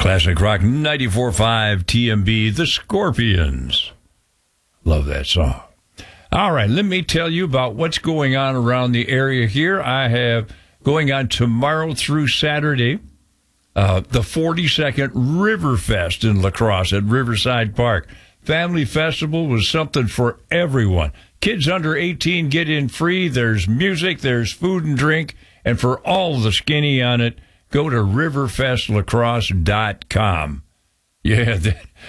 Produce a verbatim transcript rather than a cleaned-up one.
Classic Rock ninety-four point five T M B, The Scorpions. Love that song. All right, let me tell you about what's going on around the area here. I have going on tomorrow through Saturday, uh, the forty-second Riverfest in La Crosse at Riverside Park. Family Festival was something for everyone. Kids under eighteen get in free. There's music, there's food and drink, and for all the skinny on it, go to riverfest lacrosse dot com. Yeah, that,